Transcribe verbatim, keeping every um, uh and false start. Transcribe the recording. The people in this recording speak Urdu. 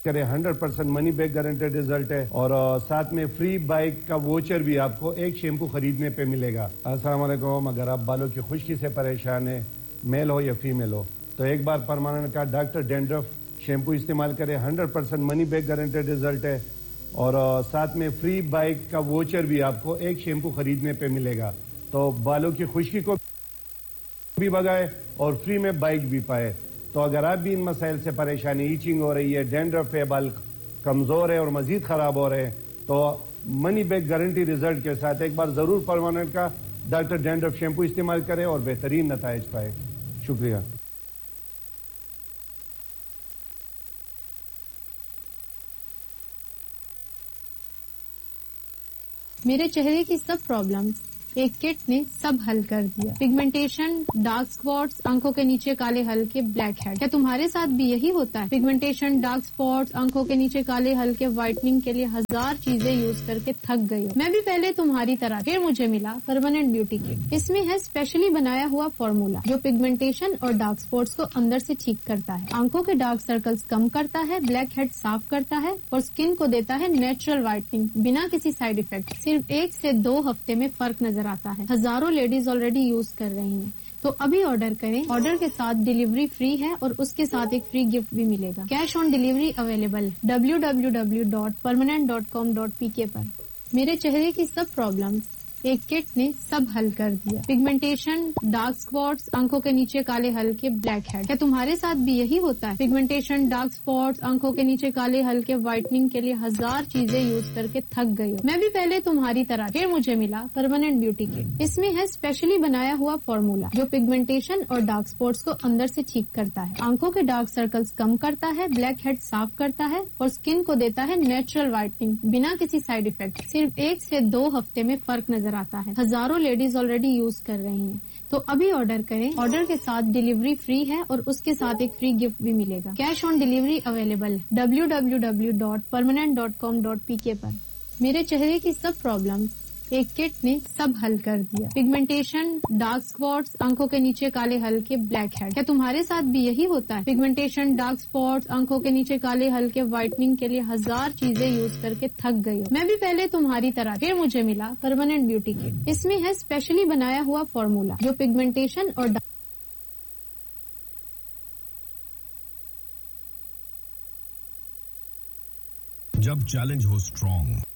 کرے hundred percent money back guaranteed result ہے اور ساتھ میں فری بائک کا ووچر بھی آپ کو ایک شیمپو خریدنے پہ ملے گا. السلام علیکم. اگر آپ بالوں کی خشکی سے پریشان ہیں, میل ہو یا فیمیل ہو, تو ایک بار پرماننٹ کا ڈاکٹر ڈینڈرف شیمپو استعمال کرے. Hundred percent money back guaranteed result ہے اور ساتھ میں فری بائک کا ووچر بھی آپ کو ایک شیمپو خریدنے پہ ملے گا. تو بالوں کی خشکی کو بھی بگائے اور فری میں بائک بھی پائے. تو اگر آپ بھی ان مسائل سے پریشانی, ایچنگ ہو رہی ہے, ڈینڈرف ہے, بال کمزور ہے اور مزید خراب ہو رہے ہیں, تو منی بیک گارنٹی ریزلٹ کے ساتھ ایک بار ضرور پرماننٹ کا ڈاکٹر ڈینڈرف شیمپو استعمال کریں اور بہترین نتائج پائے. شکریہ. میرے چہرے کی سب پرابلمز ایک کٹ نے سب حل کر دیا. پگمنٹیشن, ڈارک اسپاٹس, آنکھوں کے نیچے کالے ہلکے بلیک ہیڈ. کیا تمہارے ساتھ بھی یہی ہوتا ہے؟ پگمنٹیشن, ڈارک اسپاٹس, آنکھوں کے نیچے کالے ہلکے وائٹننگ کے لیے ہزار چیزیں یوز کر کے تھک گئی ہو. میں بھی پہلے تمہاری طرح, پھر مجھے ملا پرماننٹ بیوٹی کٹ. اس میں ہے اسپیشلی بنایا ہوا فارمولا جو پگمنٹیشن اور ڈارک اسپاٹس کو اندر سے ٹھیک کرتا ہے, آنکھوں کے ڈارک سرکلز کم کرتا ہے, بلیک ہیڈ صاف کرتا ہے اور اسکن کو دیتا ہے نیچرل وائٹننگ بنا کسی سائیڈ افیکٹ. صرف ایک سے دو ہفتے میں فرق نظر آتا ہے. ہزاروں لیڈیز آلریڈی یوز کر رہی ہیں. تو ابھی آرڈر کریں. آرڈر کے ساتھ ڈیلیوری فری ہے اور اس کے ساتھ ایک فری گفٹ بھی ملے گا. Cash on delivery available W W W dot permanent dot com dot P کے پر. میرے چہرے کی سب پرابلمز ایک کٹ نے سب حل کر دیا. پگمنٹیشن, ڈارک اسپاٹس, آنکھوں کے نیچے کالے ہلکے بلیک ہیڈ. کیا تمہارے ساتھ بھی یہی ہوتا ہے؟ پگمنٹیشن, ڈارک اسپاٹس, آنکھوں کے نیچے کالے ہلکے وائٹننگ کے لیے ہزار چیزیں یوز کر کے تھک گئی ہو. میں بھی پہلے تمہاری طرح, پھر مجھے ملا پرماننٹ بیوٹی کٹ. اس میں ہے اسپیشلی بنایا ہوا فارمولا جو پگمنٹیشن اور ڈارک اسپاٹس کو اندر سے ٹھیک کرتا ہے, آنکھوں کے ڈارک سرکلز کم کرتا ہے, بلیک ہیڈ صاف کرتا ہے اور اسکن کو دیتا ہے نیچرل وائٹننگ بنا کسی سائیڈ افیکٹ. صرف ایک سے دو ہفتے میں فرق نظر آتا ہے. ہزاروں لیڈیز آلریڈی یوز کر رہی ہیں. تو ابھی آرڈر کریں. آرڈر کے ساتھ ڈیلیوری فری ہے اور اس کے ساتھ ایک فری گفٹ بھی ملے گا. Cash on delivery available W W W dot permanent dot com dot P کے پر. میرے چہرے کی سب پرابلمز ایک کٹ نے سب حل کر دیا. پگمنٹیشن, ڈارک اسپاٹس, آنکھوں کے نیچے کالے ہلکے بلیک ہیڈ. کیا تمہارے ساتھ بھی یہی ہوتا ہے؟ پگمنٹیشن, ڈارک اسپاٹس, آنکھوں کے نیچے کالے ہلکے وائٹننگ کے لیے ہزار چیزیں یوز کر کے تھک گئی ہو. میں بھی پہلے تمہاری طرح, پھر مجھے ملا پرماننٹ بیوٹی کٹ. اس میں ہے اسپیشلی بنایا ہوا فارمولا جو پگمنٹیشن اور جب چیلنج ہو اسٹرانگ